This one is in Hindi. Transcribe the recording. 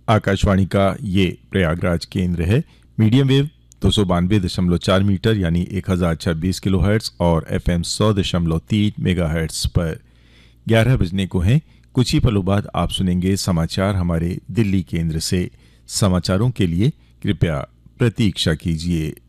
आकाशवाणी का ये प्रयागराज केंद्र है। मीडियम वेव 292.4 मीटर यानी 1026 किलोहर्ट्ज़ और FM 100.3 मेगाहर्ट्ज़ पर 11 बजने को हैं। कुछ ही पलों बाद आप सुनेंगे समाचार हमारे दिल्ली केंद्र से। समाचारों के लिए कृपया प्रतीक्षा कीजिए।